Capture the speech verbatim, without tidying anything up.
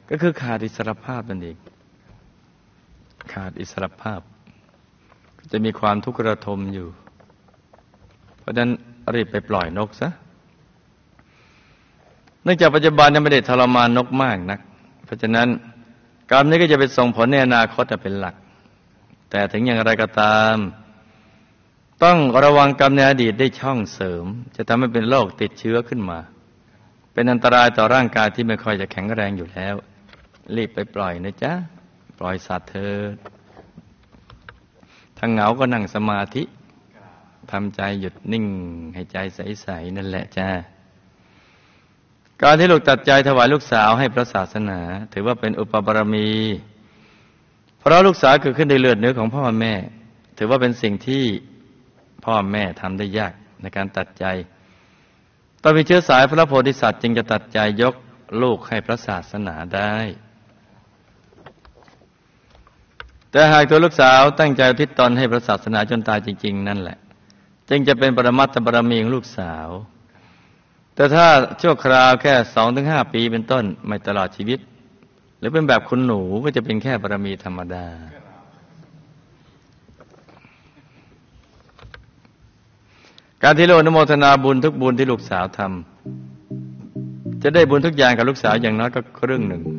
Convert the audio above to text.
ก็คือขาดอิสรภาพนั่นเองขาดอิสรภาพจะมีความทุกข์ระทมอยู่เพราะฉะนั้นรีบไปปล่อยนกซะเนื่องจากปัจจุบันยังไม่ได้ทรมานนกมากนักเพราะฉะนั้นกรรมนี้ก็จะไปส่งผลในอนาคตเป็นหลักแต่ถึงอย่างไรก็ตามต้องระวังกรรมในอดีตได้ช่องเสริมจะทำให้เป็นโรคติดเชื้อขึ้นมาเป็นอันตรายต่อร่างกายที่ไม่ค่อยจะแข็งแรงอยู่แล้วรีบไปปล่อยนะจ๊ะปล่อยสัตว์เถิดถ้าเหงาก็นั่งสมาธิทำใจหยุดนิ่งให้ใจใสๆนั่นแหละจ้าการที่ลูกตัดใจถวายลูกสาวให้พระศาสนาถือว่าเป็นอุปบารมีเพราะลูกสาวเกิดขึ้นในเลือดเนื้อของพ่อแม่ถือว่าเป็นสิ่งที่พ่อแม่ทำได้ยากในการตัดใจต้องมีเชื้อสายพระโพธิสัตว์จึงจะตัดใจยกลูกให้พระศาสนาได้แต่หากตัวลูกสาวตั้งใจอุทิศตนให้พระศาสนาจนตายจริงๆนั่นแหละจึงจะเป็นปรมัตถบารมีของลูกสาวแต่ถ้าชั่วคราวแค่ สองถึงห้า ปีเป็นต้นไม่ตลอดชีวิตหรือเป็นแบบคุณหนูก็จะเป็นแค่บารมีธรรมดาการที่เราอนุโมทนาบุญทุกบุญที่ลูกสาวทำจะได้บุญทุกอย่างกับลูกสาวอย่างน้อยก็ครึ่งหนึ่ง